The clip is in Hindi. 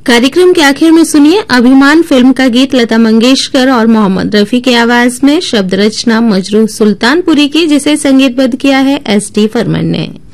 कार्यक्रम के आखिर में सुनिए अभिमान फिल्म का गीत लता मंगेशकर और मोहम्मद रफी की आवाज में, शब्द रचना मजरूह सुल्तानपुरी की, जिसे संगीतबद्ध किया है एस टी बर्मन ने।